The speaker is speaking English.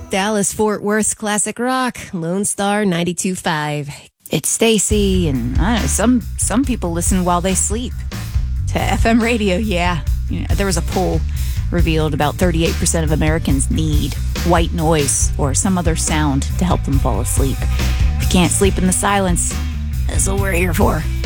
Dallas Fort Worth's classic rock, Lone Star 92.5. It's Stacy, and I don't know, some people listen while they sleep to FM radio. Yeah, there was a poll revealed about 38% of Americans need white noise or some other sound to help them fall asleep. If you can't sleep in the silence, that's what we're here for.